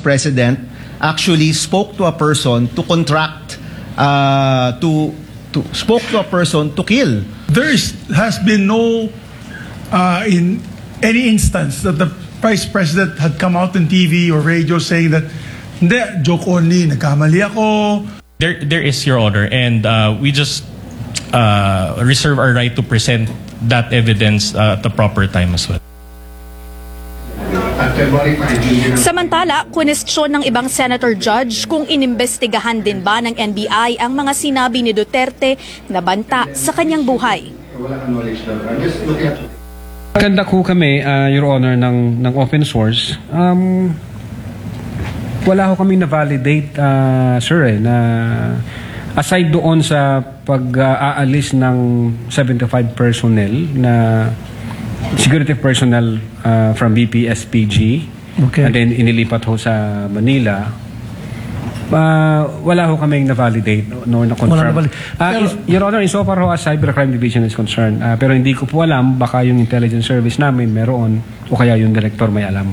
President actually spoke to a person to contract, spoke to a person to kill. Has been no in any instance that the Vice President had come out on TV or radio saying that, hindi, joke only, nagkamali ako. There is, Your Honor, and we just reserve our right to present that evidence at the proper time as well. Samantala, kwestiyon ng ibang senator judge kung inimbestigahan din ba ng NBI ang mga sinabi ni Duterte na banta sa kanyang buhay. Kanda ko kami, Your Honor, ng open source. Wala ko kami na-validate, sir, na aside doon sa pag-aalis ng 75 personnel na security personnel from BPSPG, okay, and then inilipat ho sa Manila, wala ho kaming na-validate nor na-confirm. Your Honor, insofar ho as Cybercrime Division is concerned, pero hindi ko po alam, baka yung intelligence service namin meron o kaya yung director may alam.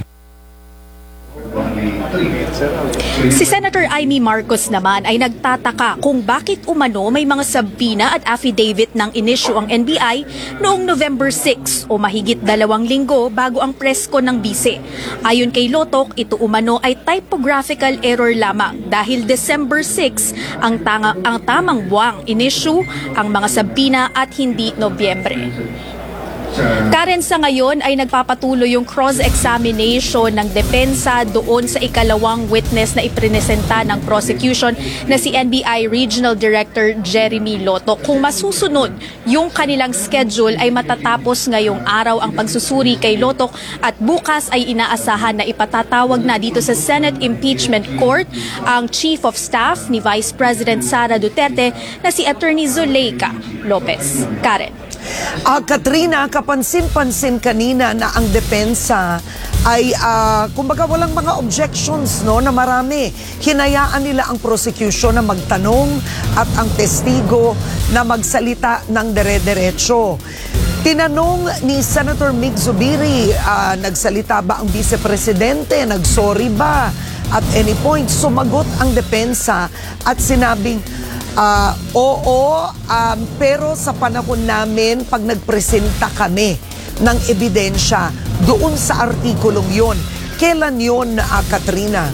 Si Senator Amy Marcos naman ay nagtataka kung bakit umano may mga sabina at affidavit ng inisyu ang NBI noong November 6 o mahigit 2 linggo bago ang presko ng bise. Ayon kay Lotok, ito umano ay typographical error lamang dahil December 6 ang tamang buwang inisyu ang mga sabina at hindi Nobyembre. Karen, sa ngayon ay nagpapatuloy yung cross-examination ng depensa doon sa ikalawang witness na iprinesenta ng prosecution na si NBI Regional Director Jeremy Loto. Kung masusunod yung kanilang schedule ay matatapos ngayong araw ang pagsusuri kay Loto at bukas ay inaasahan na ipatatawag na dito sa Senate Impeachment Court ang Chief of Staff ni Vice President Sara Duterte na si Attorney Zuleika Lopez. Karen. Katrina, kapansin-pansin kanina na ang depensa ay kumbaga walang mga objections, no, na marami. Hinayaan nila ang prosecution na magtanong at ang testigo na magsalita ng dere-derecho. Tinanong ni Senator Mig Zubiri, nagsalita ba ang Vice Presidente? Nagsorry ba? At any point, sumagot ang depensa at sinabing, oo, pero sa panahon namin, pag nagpresenta kami ng ebidensya doon sa artikulong yon. Kailan yon, Katrina?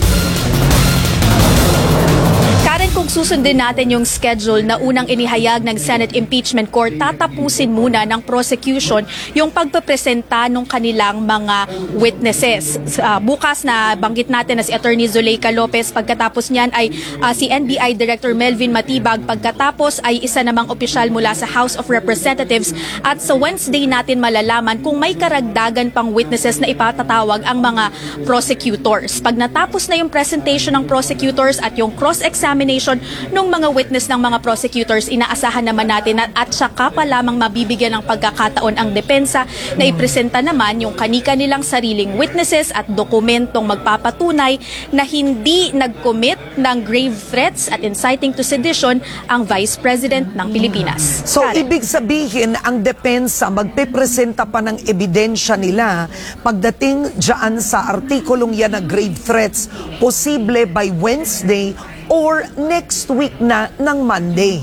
Karen, kung susundin natin yung schedule na unang inihayag ng Senate Impeachment Court, tatapusin muna ng prosecution yung pagpapresenta ng kanilang mga witnesses. Bukas na banggit natin na si Attorney Zuleika Lopez, pagkatapos niyan ay si NBI Director Melvin Matibag, pagkatapos ay isa namang opisyal mula sa House of Representatives, at sa Wednesday natin malalaman kung may karagdagan pang witnesses na ipatatawag ang mga prosecutors. Pag natapos na yung presentation ng prosecutors at yung cross-examination ng mga witness ng mga prosecutors, inaasahan naman natin at saka pa lamang mabibigyan ng pagkakataon ang depensa na ipresenta naman yung kani-kanilang sariling witnesses at dokumentong magpapatunay na hindi nag-commit ng grave threats at inciting to sedition ang Vice President ng Pilipinas. So, ibig sabihin, ang depensa magpipresenta pa ng ebidensya nila pagdating dyan sa artikulong yan na grave threats, posible by Wednesday or next week na ng Monday.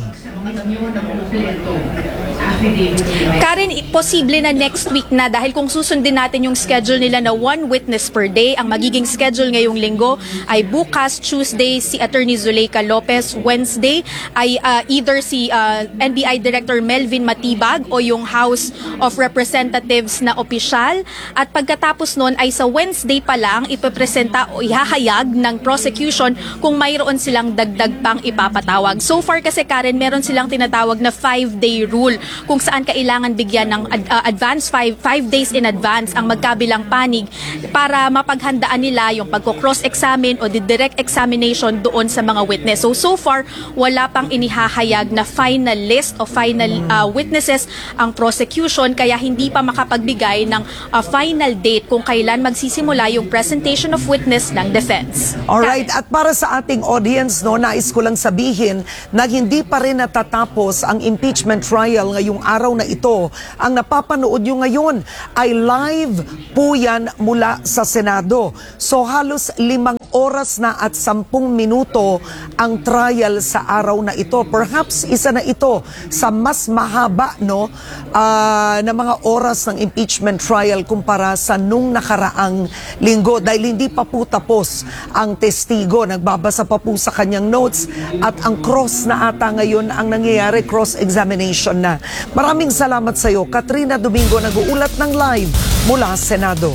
Karen, posible na next week na dahil kung susundin natin yung schedule nila na 1 witness per day, ang magiging schedule ngayong linggo ay bukas Tuesday si Attorney Zuleika Lopez, Wednesday ay either si NBI Director Melvin Matibag o yung House of Representatives na opisyal, at pagkatapos nun ay sa Wednesday pa lang ipapresenta o ihahayag ng prosecution kung mayroon silang dagdag pang ipapatawag. So far kasi, Karen, meron silang tinatawag na 5-day rule kung saan kailangan bigyan ng advance 5 days in advance ang magkabilang panig para mapaghandaan nila yung pagko-cross-examine o the direct examination doon sa mga witness. So far, wala pang inihahayag na final list o final witnesses ang prosecution, kaya hindi pa makapagbigay ng final date kung kailan magsisimula yung presentation of witness ng defense. Alright, at para sa ating audience, no, nais ko lang sabihin na hindi pa rin natatapos ang impeachment trial ngayong araw na ito. Ang napapanood nyo ngayon ay live po yan mula sa Senado. So halos 5 oras na at 10 minuto ang trial sa araw na ito. Perhaps isa na ito sa mas mahaba na mga oras ng impeachment trial kumpara sa nung nakaraang linggo dahil hindi pa po tapos ang testigo. Nagbabasa pa po sa kanyang notes at ang cross na ata ngayon ang nangyayari, cross-examination na. Maraming salamat sa iyo, Katrina Domingo, nag-uulat ng live mula Senado.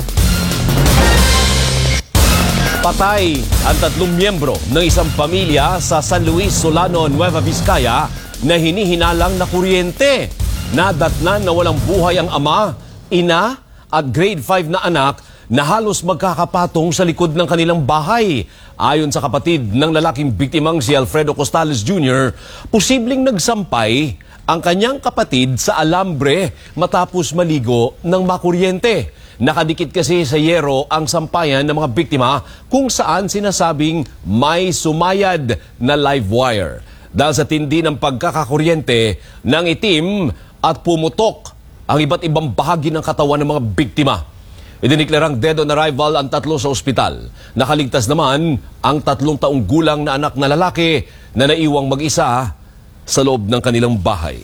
Patay ang 3 miyembro ng isang pamilya sa San Luis Solano, Nueva Vizcaya na hinihinalang na kuryente. Nadatnan na walang buhay ang ama, ina at grade 5 na anak na halos magkakapatong sa likod ng kanilang bahay. Ayon sa kapatid ng lalaking biktimang si Alfredo Costales Jr., posibleng nagsampay ang kanyang kapatid sa alambre matapos maligo ng makuryente. Nakadikit kasi sa yero ang sampayan ng mga biktima kung saan sinasabing may sumayad na live wire. Dahil sa tindi ng pagkakakuryente ng itim at pumutok ang iba't ibang bahagi ng katawan ng mga biktima. Idiniklarang dead on arrival ang 3 sa ospital. Nakaligtas naman ang 3 taong gulang na anak na lalaki na naiwang mag-isa sa loob ng kanilang bahay.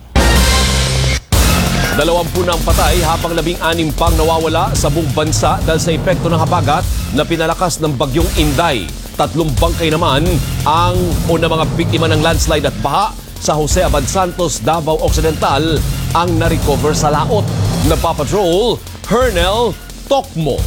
20 ng patay habang 16 pang nawawala sa buong bansa dahil sa epekto ng habagat na pinalakas ng bagyong Inday. 3 bangkay naman ang mga biktima ng landslide at baha sa Jose Abad Santos, Davao Occidental ang na-recover sa laot. Napapatrol, Hernel Tokmo.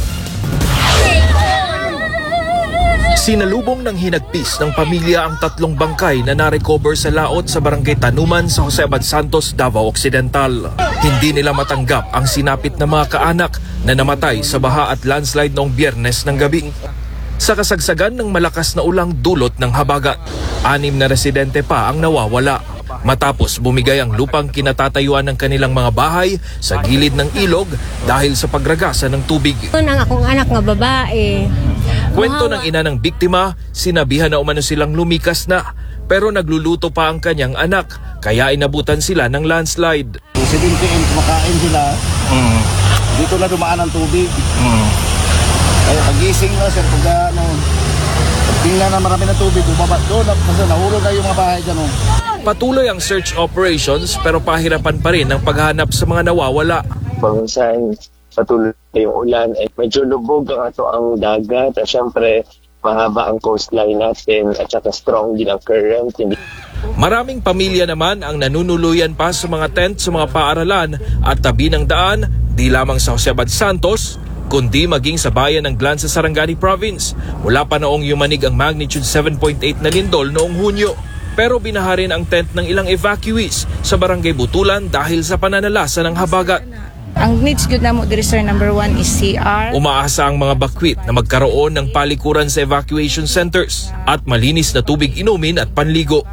Sinalubong ng hinagpis ng pamilya ang 3 bangkay na na-recover sa laot sa barangay Tanuman sa Jose Abad Santos, Davao Occidental. Hindi nila matanggap ang sinapit na mga kaanak na namatay sa baha at landslide noong Biyernes ng gabi. Sa kasagsagan ng malakas na ulang dulot ng habagat, 6 na residente pa ang nawawala. Matapos bumigay ang lupang kinatatayuan ng kanilang mga bahay sa gilid ng ilog dahil sa pagragasa ng tubig. Ang akong anak nga babae. Kwento ng ina ng biktima, sinabihan na umano silang lumikas na pero nagluluto pa ang kanyang anak kaya inabutan sila ng landslide. 7 PM kumakain sila, dito na dumaan ang tubig. Kaya pagising na sir, pag tingnan na marami na tubig, bumaba doon, kasi nahulog na yung mga bahay dyan. Patuloy ang search operations pero pahirapan pa rin ang paghahanap sa mga nawawala. Minsan patuloy yung ulan, medyo lubog ang dagat at syempre mahaba ang coastline natin at saka strong din ang current. Maraming pamilya naman ang nanunuluyan pa sa mga tent sa mga paaralan at tabi ng daan, di lamang sa Jose Abad Santos, kundi maging sa bayan ng Glan sa Sarangani Province. Wala pa noong yumanig ang magnitude 7.8 na lindol noong Hunyo. Pero binaha rin ang tent ng ilang evacuees sa Barangay Butulan dahil sa pananalasa ng habagat. Ang needs good na mo diri sir, number 1 is CR. Umaasa ang mga bakwit na magkaroon ng palikuran sa evacuation centers at malinis na tubig inumin at panligo.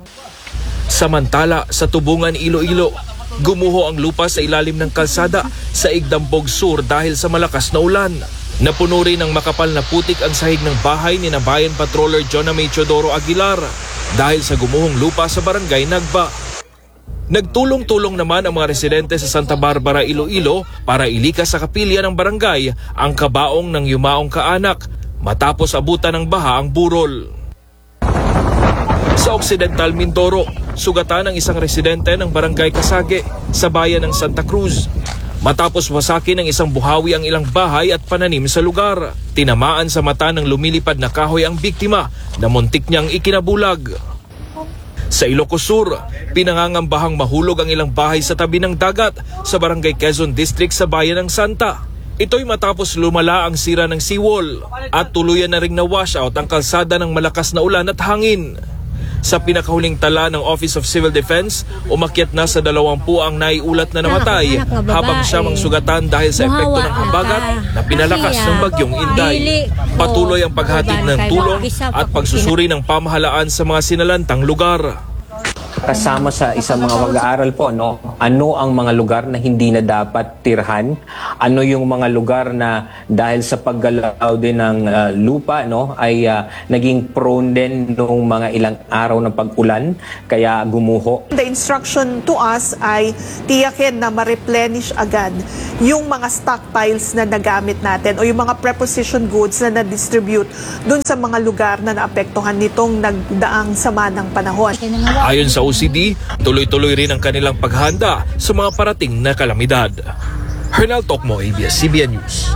Samantala, sa Tubungan, Iloilo, gumuho ang lupa sa ilalim ng kalsada sa Igdampog Sur dahil sa malakas na ulan. Napuno rin ng makapal na putik ang sahig ng bahay ni Bayan Patroller Jonah May Teodoro Aguilar dahil sa gumuhong lupa sa barangay Nagba. Nagtulong-tulong naman ang mga residente sa Santa Barbara, Iloilo para ilikas sa kapilya ng barangay ang kabaong ng yumaong kaanak matapos abutan ng baha ang burol. Sa Occidental Mindoro, sugatan ng isang residente ng barangay Kasage sa bayan ng Santa Cruz. Matapos wasakin ng isang buhawi ang ilang bahay at pananim sa lugar, tinamaan sa mata ng lumilipad na kahoy ang biktima na muntik niyang ikinabulag. Sa Ilocos Sur, pinangangambahang mahulog ang ilang bahay sa tabi ng dagat sa barangay Quezon District sa bayan ng Santa. Ito'y matapos lumala ang sira ng seawall at tuluyan na ring na-wash out ang kalsada ng malakas na ulan at hangin. Sa pinakahuling tala ng Office of Civil Defense, umakyat na sa 20 ang naiulat na namatay habang siya sugatan dahil sa epekto ng habagat na pinalakas ng bagyong Inday. Patuloy ang paghatid ng tulong at pagsusuri ng pamahalaan sa mga sinalantang lugar. kasama sa isang mga mag-aaral po, no? Ano ang mga lugar na hindi na dapat tirhan? Ano yung mga lugar na dahil sa paggalaw din ng lupa, no, ay naging prone din nung mga ilang araw ng pag-ulan, kaya gumuho. The instruction to us ay tiyakin na ma-replenish agad yung mga stockpiles na nagamit natin o yung mga preposition goods na na-distribute dun sa mga lugar na naapektuhan nitong nagdaang sama ng panahon. Ayon sa OCD, tuloy-tuloy rin ang kanilang paghanda sa mga parating na kalamidad. Hernal Tokmo, ABS-CBN News.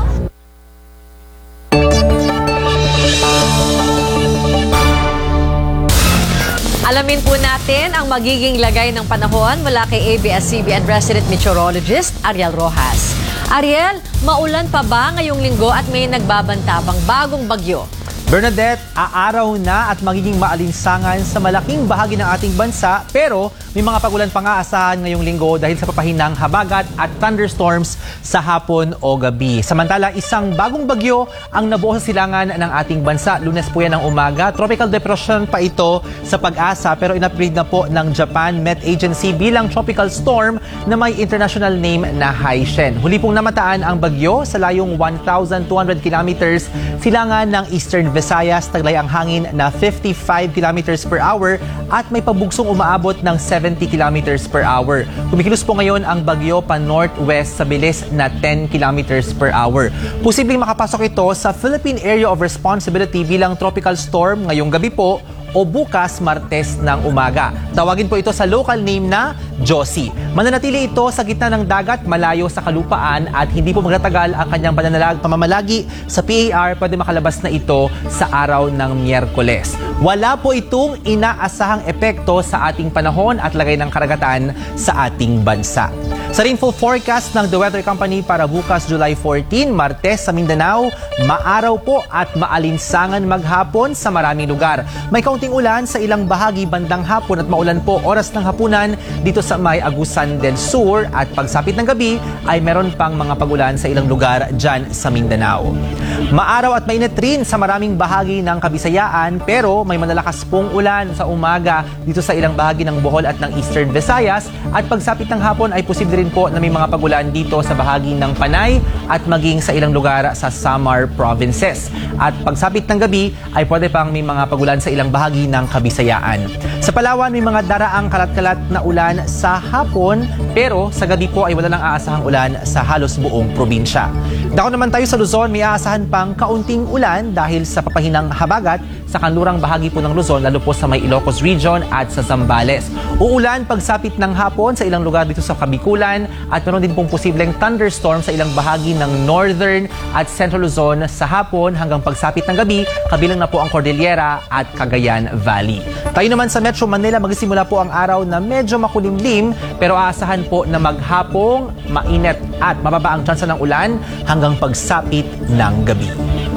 Alamin po natin ang magiging lagay ng panahon mula kay ABS-CBN resident meteorologist Ariel Rojas. Ariel, maulan pa ba ngayong linggo at may nagbabantabang bagong bagyo? Bernadette, aaraw na at magiging maalinsangan sa malaking bahagi ng ating bansa, pero may mga pagulan pa nga asahan ngayong linggo dahil sa papahinang habagat at thunderstorms sa hapon o gabi. Samantala, isang bagong bagyo ang nabuo sa silangan ng ating bansa. Lunes po yan ng umaga. Tropical depression pa ito sa Pag-asa, pero in-upgrade na po ng Japan Met Agency bilang tropical storm na may international name na Haishen. Huli pong namataan ang bagyo sa layong 1,200 kilometers silangan ng Eastern Visayas. Taglay ang hangin na 55 kilometers per hour at may pabugsong umaabot ng 70 kilometers per hour. Kumikilos po ngayon ang bagyo pa northwest sa bilis na 10 kilometers per hour. Posibleng makapasok ito sa Philippine Area of Responsibility bilang tropical storm ngayong gabi po o bukas Martes ng umaga. Tawagin po ito sa local name na Josie. Mananatili ito sa gitna ng dagat, malayo sa kalupaan at hindi po magtatagal ang kanyang pamamalagi sa PAR. Pwede makalabas na ito sa araw ng Miyerkules. Wala po itong inaasahang epekto sa ating panahon at lagay ng karagatan sa ating bansa. Sa rainfall forecast ng The Weather Company para bukas July 14, Martes sa Mindanao, maaraw po at maalinsangan maghapon sa maraming lugar. May kaunting ulan sa ilang bahagi bandang hapon at maulan po oras ng hapunan dito sa may Agusan del Sur at pagsapit ng gabi ay meron pang mga pagulan sa ilang lugar dyan sa Mindanao. Maaraw at mainit rin sa maraming bahagi ng Kabisayaan pero may malalakas pong ulan sa umaga dito sa ilang bahagi ng Bohol at ng Eastern Visayas at pagsapit ng hapon ay posible rin po na may mga pagulan dito sa bahagi ng Panay at maging sa ilang lugar sa Samar provinces. At pagsapit ng gabi ay pwede pang may mga pagulan sa ilang bahagi ng Kabisayaan. Sa Palawan may mga daraang kalat-kalat na ulan sa hapon pero sa gabi po ay wala nang aasahang ulan sa halos buong probinsya. Dako naman tayo sa Luzon, may aasahan pang kaunting ulan dahil sa papahinang habagat sa kanlurang bahagi po ng Luzon lalo po sa may Ilocos Region at sa Zambales. Uulan pagsapit ng hapon sa ilang lugar dito sa Kabikulan at meron din pong posibleng thunderstorm sa ilang bahagi ng Northern at Central Luzon sa hapon hanggang pagsapit ng gabi, kabilang na po ang Cordillera at Cagayan Valley. Tayo naman sa Metro Manila, magsisimula po ang araw na medyo makulimlim pero aasahan po na maghapong mainit at mababa ang tsansa ng ulan hanggang pagsapit ng gabi.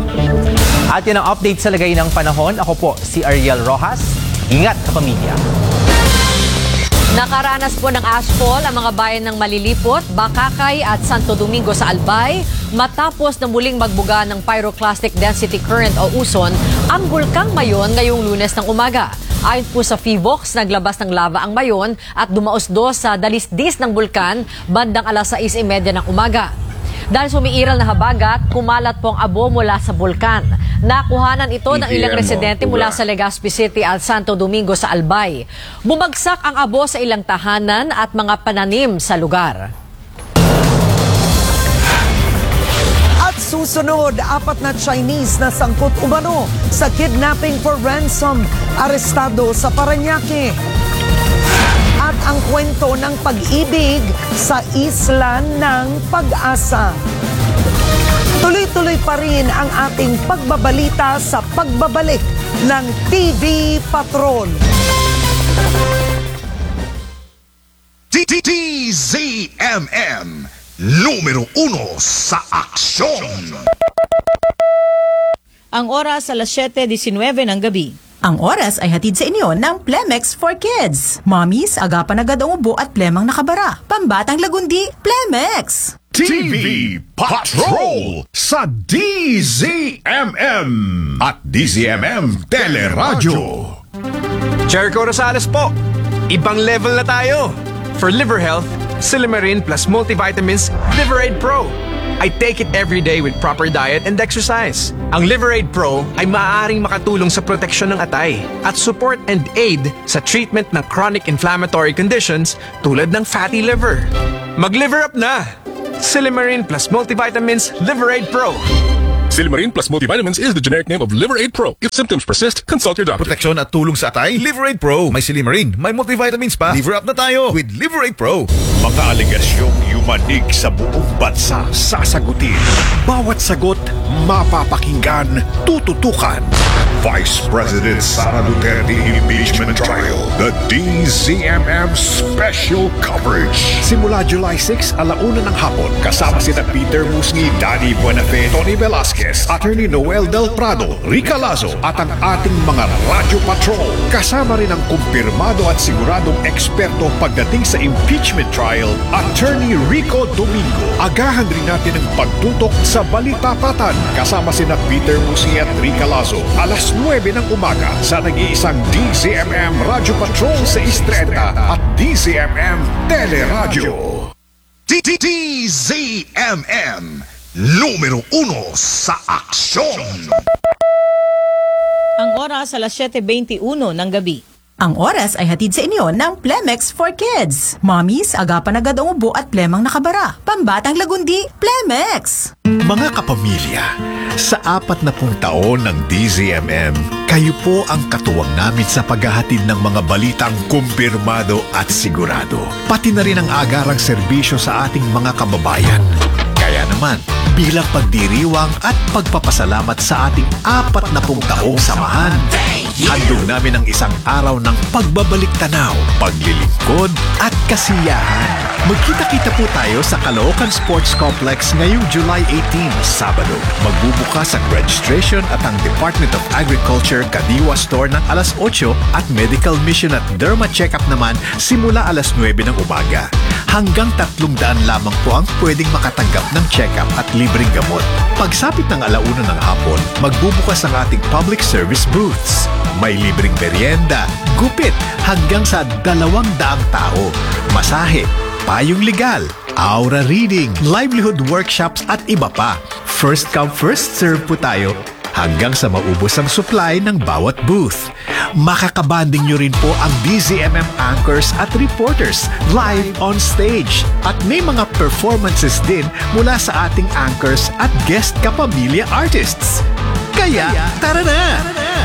At yan ang update sa lagay ng panahon. Ako po si Ariel Rojas. Ingat ka pamilya. Nakaranas po ng ashfall ang mga bayan ng Malilipot, Bakakay at Santo Domingo sa Albay matapos na muling magbuga ng pyroclastic density current o uson ang bulkang Mayon ngayong Lunes ng umaga. Ayon po sa PHIVOX, naglabas ng lava ang Mayon at dumausdos sa dalisdis ng bulkan bandang alas 6:30 ng umaga. Dahil sumiiral na habagat, kumalat po ang abo mula sa bulkan. Nakuhanan ito ng ilang residente mula sa Legazpi City at Santo Domingo sa Albay. Bumagsak ang abo sa ilang tahanan at mga pananim sa lugar. At susunod, 4 na Chinese na sangkot umano sa kidnapping for ransom, arestado sa Parañaque. At ang kwento ng pag-ibig sa isla ng Pag-asa. Tuloy-tuloy pa rin ang ating pagbabalita sa pagbabalik ng TV Patrol. TZMM, numero 1 sa aksyon. Ang oras alas 7:19 ng gabi. Ang oras ay hatid sa inyo ng Plemex for Kids. Mommies, agapan agad ang ubo at plemang nakabara. Pambatang lagundi, Plemex! TV Patrol sa DZMM at DZMM Teleradyo. Jericho Rosales po. ibang level na tayo. For liver health, Silymarin plus multivitamins Liverade Pro. I take it every day with proper diet and exercise. Ang Liverade Pro ay maaaring makatulong sa proteksyon ng atay at support and aid sa treatment ng chronic inflammatory conditions tulad ng fatty liver. Mag-liver up na! Silymarin plus multivitamins Liverade Pro. Silymarin plus multivitamins is the generic name of Liverade Pro. If symptoms persist, consult your doctor. Proteksyon at tulong sa atay, Liverade Pro. May Silymarin, may multivitamins pa. Liver up na tayo with Liverade Pro. Mga aligasyong yumanig sa buong bansa, sasagutin. Bawat sagot, mapapakinggan, tututukan. Vice President Sara Duterte Impeachment Trial. The DZMM Special Coverage. Simula July 6, 1:00 ng hapon. Kasama sina Peter Musni, Danny Buenafe, Tony Velasquez, Attorney Noel Del Prado, Rica Lazo, at ang ating mga Radio Patrol. Kasama rin ang kumpirmado at siguradong eksperto pagdating sa impeachment trial, Attorney Rico Domingo. Agahan rin natin ang pagtutok sa Balitapatan. Kasama sina Peter Musni at Rica Lazo. Alas 9 ng umaga sa nag-iisang DZMM Radio Patrol sa Istreta at DZMM Teleradyo. DZMM numero 1 sa aksyon. Ang oras alas 7:21 ng gabi. Ang oras ay hatid sa inyo ng Plemex for Kids. Mommies, agapan agad ang ubo at plemang nakabara. Pambatang lagundi, Plemex! Mga kapamilya, sa 40 taon ng DZMM, kayo po ang katuwang namin sa paghahatid ng mga balitang kumpirmado at sigurado. Pati na rin ang agarang serbisyo sa ating mga kababayan. Kaya naman, bilang pagdiriwang at pagpapasalamat sa ating 40 taong samahan, handog namin ang isang araw ng pagbabalik tanaw, paglilingkod at kasiyahan. Magkita-kita po tayo sa Caloocan Sports Complex ngayong July 18, Sabado. Magbubukas ang registration at ang Department of Agriculture Kadiwa Store ng alas 8 at Medical Mission at Derma Checkup naman simula alas 9 ng umaga. Hanggang 300 lamang po ang pwedeng makatanggap ng check-up at libreng gamot. Pagsapit ng 1:00 ng hapon, magbubukas ang ating public service booths. May libreng merienda, gupit, hanggang sa 200 tao. Masahe, payong legal, aura reading, livelihood workshops at iba pa. First come, first serve po tayo hanggang sa maubos ang supply ng bawat booth. Makakabanding nyo rin po ang DZMM anchors at reporters live on stage. At may mga performances din mula sa ating anchors at guest kapamilya artists. Kaya, tara na!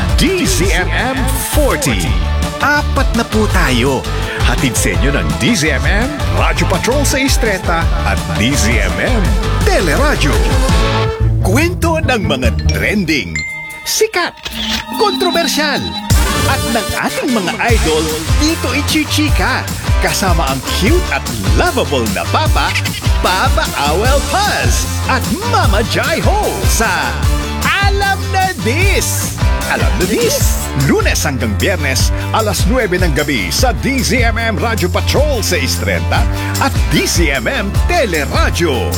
DZMM 40. 4 na po tayo. Hatid sa inyo ng DZMM Radio Patrol sa Istreta at DZMM Teleradyo. Kwento ng mga trending, sikat, kontrobersyal, at ng ating mga idol dito ichichika. Kasama ang cute at lovable na Papa, Papa Awel Paz, at Mama Jai Ho sa Alam na Dis! Alam na Dis! Lunes hanggang Biyernes, alas 9 ng gabi sa DZMM Radio Patrol sa Istreta at DZMM Teleradyo.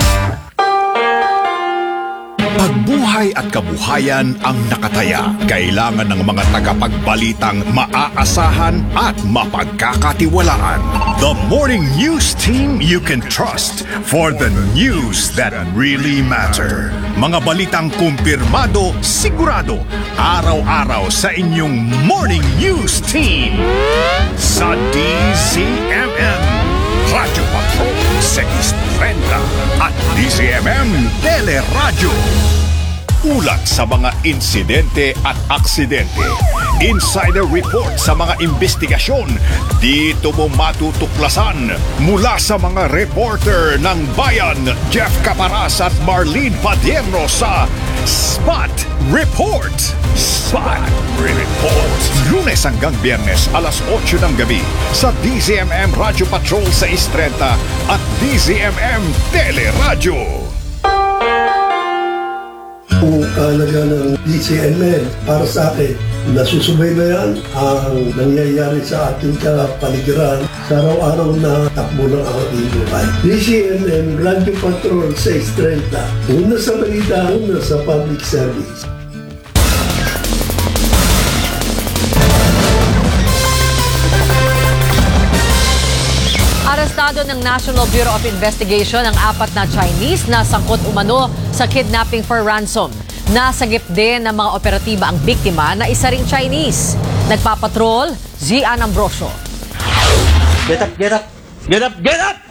Pagbuhay at kabuhayan ang nakataya. Kailangan ng mga tagapagbalitang maaasahan at mapagkakatiwalaan. The morning news team you can trust for the news that really matter. Mga balitang kumpirmado, sigurado, araw-araw sa inyong morning news team. Sa DZMM Radio Patrol sa Istreta at DZMM Teleradyo. Ulat sa mga insidente at aksidente. Insider report sa mga investigasyon. Dito mo matutuklasan mula sa mga reporter ng Bayan, Jeff Caparas at Marlene Padierno sa Spot Report. Spot Report. Lunes hanggang Biyernes, alas 8 ng gabi sa DZMM Radio Patrol sa Istreta at DZMM Teleradyo. Ang kahalaga ng DZMM para sa akin, nasusubaybayan ang nangyayari sa ating kapaligiran sa araw-araw na takbo ng ating buhay. DZMM Radio Patrol sa Istreta, una sa balita, una sa public service. Arestado ng National Bureau of Investigation ang 4 na Chinese na sangkot umano sa kidnapping for ransom. Nasagip din ng mga operatiba ang biktima na isa ring Chinese. Nagpapatrol, Zian Ambrosio. Get up, get up, get up, get up!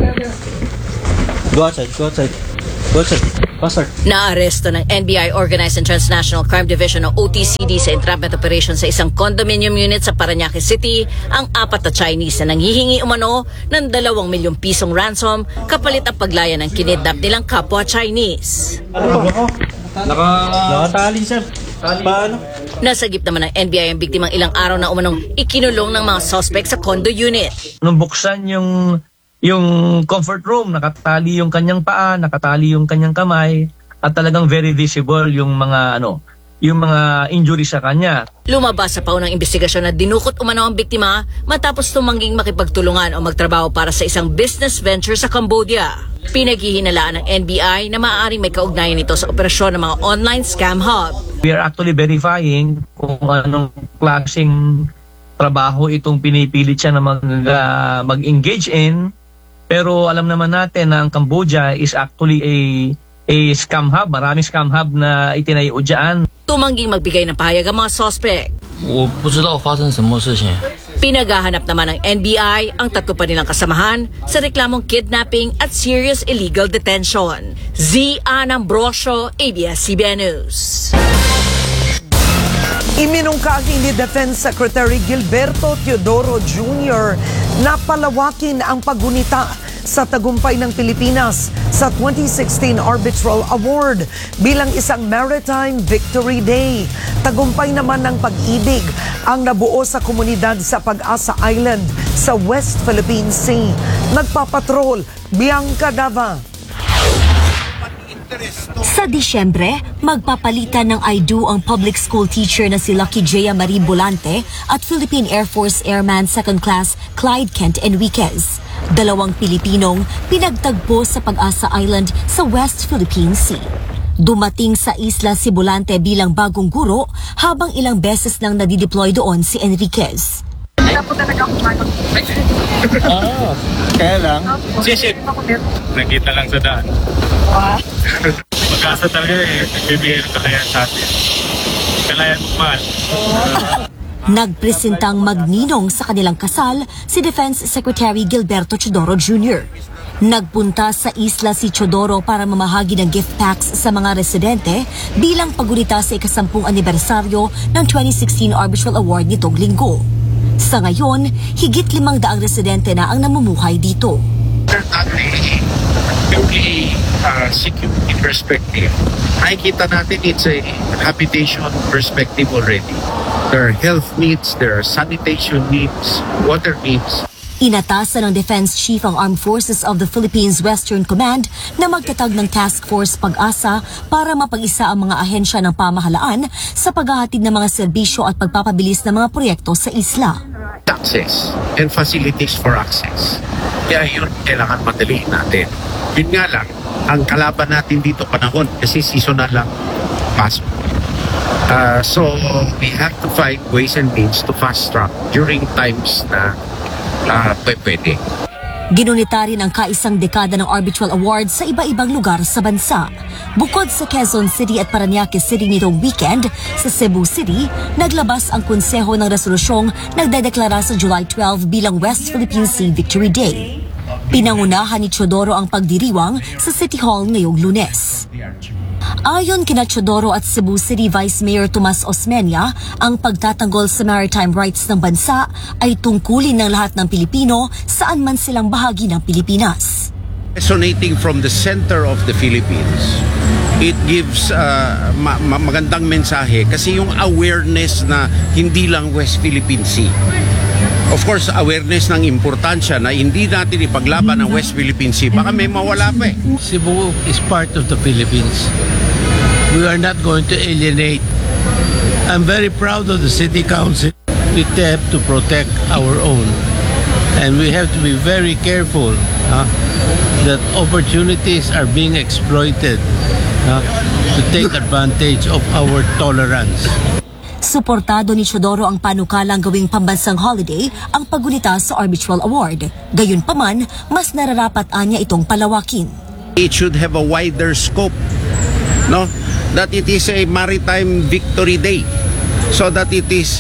Go outside, go outside, go outside. Naaresto ng NBI Organized and Transnational Crime Division o OTCD sa entrapment operation sa isang condominium unit sa Parañaque City ang 4 na Chinese na nanghihingi umano ng 2 milyong pisong ransom kapalit ang paglaya ng kinidnap nilang kapwa Chinese. Nakatali, sir. Paano? Nasagip naman ng NBI ang biktimang ilang araw na umanong ikinulong ng mga suspect sa condo unit. Nung buksan yung comfort room, nakatali yung kanyang paa, nakatali yung kanyang kamay, at talagang very visible yung mga injury sa kanya. Lumabas sa paunang investigasyon na dinukot umano ang biktima matapos tumangging makipagtulungan o magtrabaho para sa isang business venture sa Cambodia. Pinaghihinalaan ng NBI na maaaring may kaugnayan nito sa operasyon ng mga online scam hub. We are actually verifying kung anong klaseng trabaho itong pinipilit siya na mag-engage in. Pero alam naman natin na ang Cambodia is actually a scam hub. Maraming scam hub na itinayo dyan. Tumangging magbigay ng pahayag ang mga suspect. Pinaghahanap naman ng NBI ang 3 pa nilang kasamahan sa reklamong kidnapping at serious illegal detention. Zian Ambrosio, ABS-CBN News. Iminungkahi ni Defense Secretary Gilberto Teodoro Jr. na palawakin ang paggunita sa tagumpay ng Pilipinas sa 2016 Arbitral Award bilang isang Maritime Victory Day. Tagumpay naman ng pag-ibig ang nabuo sa komunidad sa Pag-asa Island sa West Philippine Sea. Nagpapatrol, Bianca Dava. Sa Disyembre, magpapalitan ng I Do ang public school teacher na si Lucky Jaya Marie Bolante at Philippine Air Force Airman 2nd Class Clyde Kent Enriquez. 2 Pilipinong pinagtagpo sa Pag-asa Island sa West Philippine Sea. Dumating sa isla si Bolante bilang bagong guro habang ilang beses nang nadideploy doon si Enriquez. Kaya lang. Nakita lang sa daan. Mag-asa talaga bibigyan ng kalayan sa atin. Kalayan mahal. Nagpresentang magninong sa kanilang kasal si Defense Secretary Gilberto Teodoro Jr. Nagpunta sa isla si Teodoro para mamahagi ng gift packs sa mga residente bilang paggunita sa 10th anibersaryo ng 2016 Arbitral Award nitong linggo. Sa ngayon, higit 500 residente na ang namumuhay dito. Purely security perspective, nakikita natin it's a habitation perspective already. There are health needs, there are sanitation needs, water needs. Inatasan ng Defense Chief ang Armed Forces of the Philippines Western Command na magtatag ng Task Force Pag-asa para mapag-isa ang mga ahensya ng pamahalaan sa paghahatid ng mga serbisyo at pagpapabilis ng mga proyekto sa isla. Access and facilities for access. Kaya yun kailangan madaliin natin. Yun nga lang, ang kalaban natin dito panahon kasi seasonal lang pasok. So we have to find ways and means to fast track during times na pwede. Ginunita rin ang kaisang dekada ng Arbitral Award sa iba-ibang lugar sa bansa. Bukod sa Quezon City at Parañaque City nitong weekend, sa Cebu City, naglabas ang konseho ng resolusyong nagdedeklara sa July 12 bilang West Philippine Sea Victory Day. Pinangunahan ni Teodoro ang pagdiriwang sa City Hall ngayong Lunes. Ayon kina Teodoro at Cebu City Vice Mayor Tomas Osmeña, ang pagtatanggol sa maritime rights ng bansa ay tungkulin ng lahat ng Pilipino saan man silang bahagi ng Pilipinas. Resonating from the center of the Philippines, it gives magandang mensahe kasi yung awareness na hindi lang West Philippine Sea. Of course, awareness ng importansya na hindi natin ipaglaban ang West Philippine Sea. Baka may mawala pa eh. Cebu is part of the Philippines. We are not going to alienate. I'm very proud of the City Council. We have to protect our own. And we have to be very careful that opportunities are being exploited to take advantage of our tolerance. Suportado ni Chodoro ang panukalang gawing pambansang holiday ang paggunita sa Arbitral Award. Gayunpaman, mas nararapat anya itong palawakin. It should have a wider scope, no? That it is a maritime victory day, so that it is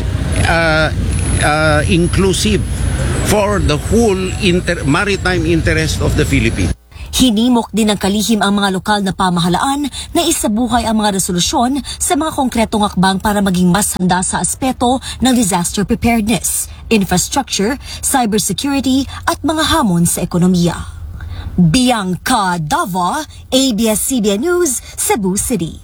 inclusive for the whole maritime interest of the Philippines. Hinimok din ng kalihim ang mga lokal na pamahalaan na isabuhay ang mga resolusyon sa mga konkretong hakbang para maging mas handa sa aspeto ng disaster preparedness, infrastructure, cybersecurity at mga hamon sa ekonomiya. Bianca Dava, ABS-CBN News, Cebu City.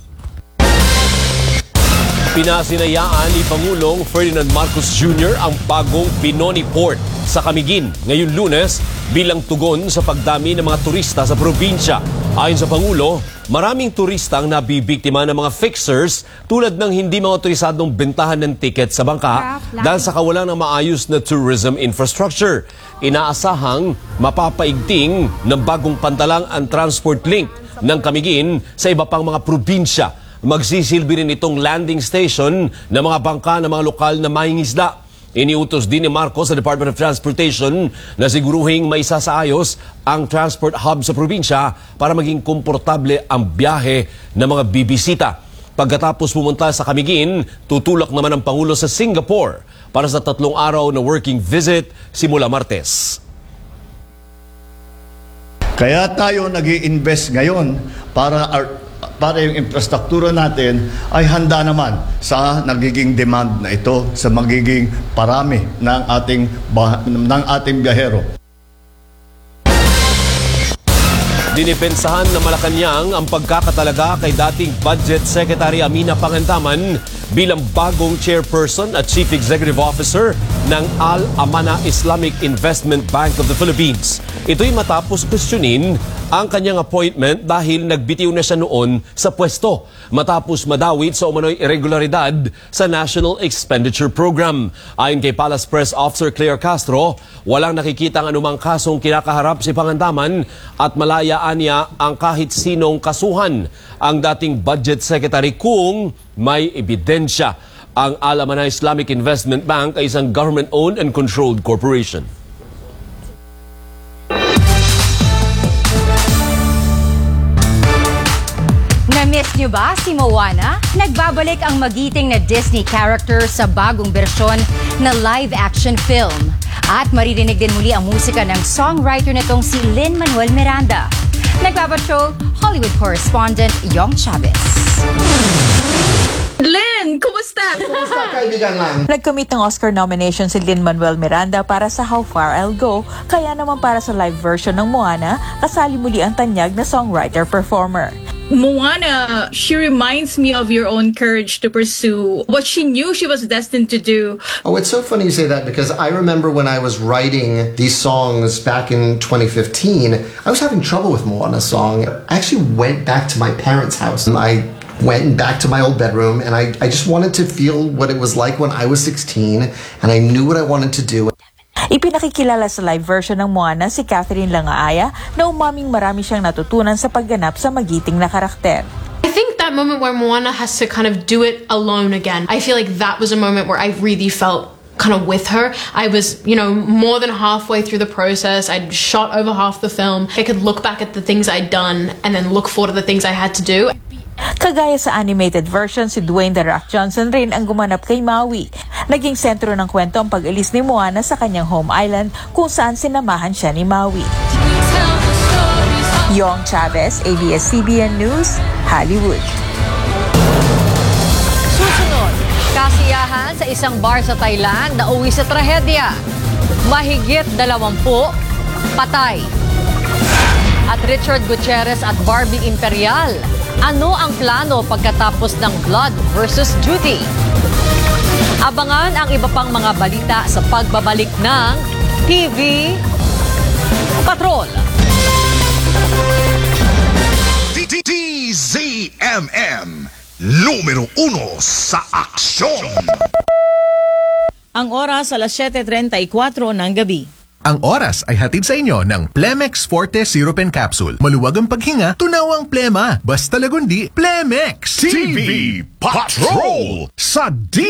Pinasinayaan ni Pangulong Ferdinand Marcos Jr. ang bagong Binoni Port sa Camiguin ngayong Lunes bilang tugon sa pagdami ng mga turista sa probinsya. Ayon sa Pangulo, maraming turista ang nabibiktima ng mga fixers tulad ng hindi mga otorisadong bentahan ng tiket sa bangka dahil sa kawalan ng maayos na tourism infrastructure. Inaasahang mapapaigting ng bagong pantalang ang transport link ng Camiguin sa iba pang mga probinsya. Magsisilbi rin itong landing station ng mga bangka ng mga lokal na mangingisda. Iniutos din ni Marcos sa Department of Transportation na siguruhing may sasaayos ang transport hub sa probinsya para maging komportable ang biyahe ng mga bibisita. Pagkatapos pumunta sa Camiguin, tutulak naman ang Pangulo sa Singapore para sa 3 araw na working visit simula Martes. Kaya tayo nag-i-invest ngayon para yung infrastruktura natin ay handa naman sa nagiging demand na ito, sa magiging parami ng ating biyahero. Dinipensahan ng Malacanang ang pagkakatalaga kay dating Budget Secretary Amina Pangandaman bilang bagong chairperson at chief executive officer ng Al-Amana Islamic Investment Bank of the Philippines. Ito'y matapos questionin ang kanyang appointment dahil nagbitiw na siya noon sa pwesto matapos madawit sa umano'y irregularidad sa National Expenditure Program. Ayon kay Palace Press Officer Claire Castro, walang nakikitang anumang kasong kinakaharap si Pangandaman at malayaan niya ang kahit sinong kasuhan ang dating Budget Secretary kung may ebidensya. Ang Al-Amana Islamic Investment Bank ay isang government-owned and controlled corporation. Na-miss nyo ba si Moana? Nagbabalik ang magiting na Disney character sa bagong bersyon na live-action film. At maririnig din muli ang musika ng songwriter nitong si Lin-Manuel Miranda. Nagbabatro, Hollywood correspondent Yong Chavez. Lin, kumusta? Kumusta, kaibigan lang? Nag-commit ng Oscar nomination si Lin-Manuel Miranda para sa How Far I'll Go, kaya naman para sa live version ng Moana, kasali muli ang tanyag na songwriter-performer. Moana, she reminds me of your own courage to pursue what she knew she was destined to do. Oh, it's so funny you say that because I remember when I was writing these songs back in 2015, I was having trouble with Moana's song. I actually went back to my parents' house and I went back to my old bedroom and I just wanted to feel what it was like when I was 16 and I knew what I wanted to do. Ipinakikilala sa live version ng Moana si Catherine Langaaya na umaming marami siyang natutunan sa pagganap sa magiting na karakter. I think that moment where Moana has to kind of do it alone again, I feel like that was a moment where I really felt kind of with her. I was, more than halfway through the process. I'd shot over half the film. I could look back at the things I'd done and then look forward to the things I had to do. Kagaya sa animated version, si Dwayne The Rock Johnson rin ang gumanap kay Maui. Naging sentro ng kwento ang pag-alis ni Moana sa kanyang home island kung saan sinamahan siya ni Maui. Yong Chavez, ABS-CBN News, Hollywood. Susunod, kasiyahan sa isang bar sa Thailand na uwi sa trahedya. Mahigit 20 patay. At Richard Gutierrez at Barbie Imperial, ano ang plano pagkatapos ng Blood versus Duty? Abangan ang iba pang mga balita sa pagbabalik ng TV Patrol. DZMM, numero 1 sa aksyon. Ang oras alas 7:34 ng gabi. Ang oras ay hatid sa inyo ng Plemex Forte Syrup and Capsule. Maluwag ang paghinga, tunawang plema. Basta lagundi, Plemex. TV Patrol sa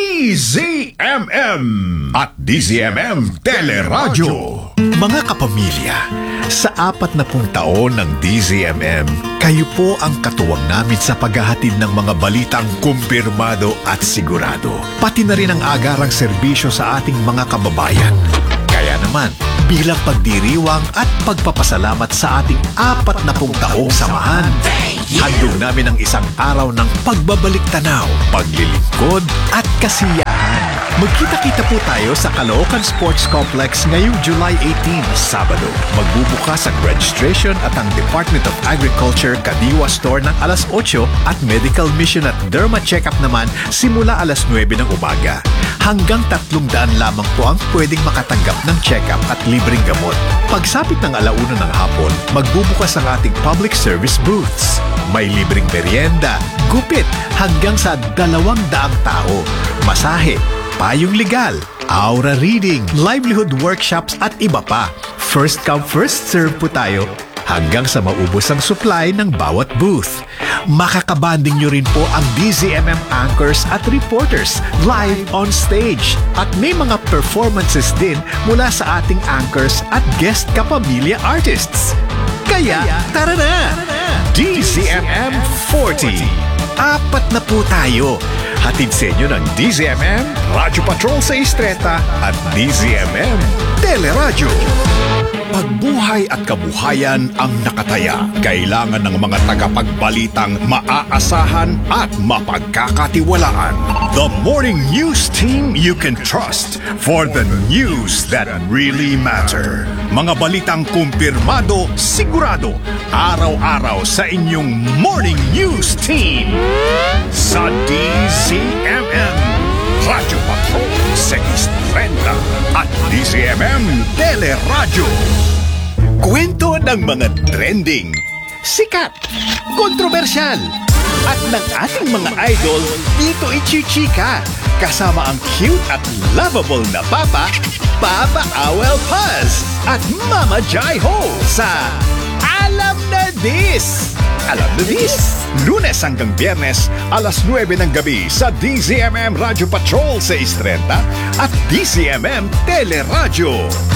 DZMM at DZMM Teleradyo. Mga kapamilya, sa 40 taon ng DZMM, kayo po ang katuwang namin sa paghahatid ng mga balitang kumpirmado at sigurado. Pati na rin ang agarang serbisyo sa ating mga kababayan. Kaya naman, bilang pagdiriwang at pagpapasalamat sa ating 40 taong samahan, handog namin ang isang araw ng pagbabalik tanaw, paglilingkod at kasiyahan. Magkita-kita po tayo sa Caloocan Sports Complex ngayong July 18, Sabado. Magbubukas ang registration at ang Department of Agriculture Kadiwa Store ng alas 8 at Medical Mission at Derma Checkup naman simula alas 9 ng umaga. Hanggang 300 lamang po ang pwedeng makatanggap ng check-up at libreng gamot. Pagsapit ng 1:00 ng hapon, magbubukas ang ating public service booths. May libreng merienda, gupit, hanggang sa 200 tao. Masahe, payong legal, aura reading, livelihood workshops at iba pa. First come, first serve po tayo hanggang sa maubos ang supply ng bawat booth. Makakabanding nyo rin po ang DZMM anchors at reporters live on stage. At may mga performances din mula sa ating anchors at guest kapamilya artists. Kaya, tara na! DZMM 40. 4 na po tayo. Hatid sa inyo ng DZMM, Radyo Patrol sa Istreta at DZMM Teleradyo. Pagbuhay at kabuhayan ang nakataya. Kailangan ng mga tagapagbalitang maaasahan at mapagkakatiwalaan. The morning news team you can trust for the news that really matter. Mga balitang kumpirmado, sigurado, araw-araw sa inyong morning news team. Sa DZMM, Radyo Patrol sa Istreta at DZMM Teleradyo. Kwento ng mga trending, sikat, kontrobersyal, at ng ating mga idol dito ichichika. Kasama ang cute at lovable na Papa, Papa Awel Paz, at Mama Jai Ho sa Alam na This! Alam na This! Lunes hanggang Biyernes, alas 9 ng gabi sa DZMM Radyo Patrol sa Istreta at DZMM Teleradyo.